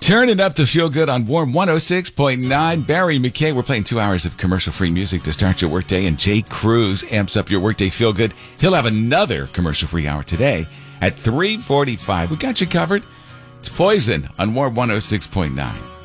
Turning up the feel good on Warm 106.9. Barry McKay. We're playing 2 hours of commercial-free music to start your workday, and Jay Cruz amps up your workday feel good. He'll have another commercial-free hour today at 3:45. We got you covered. It's Poison on Warm 106.9.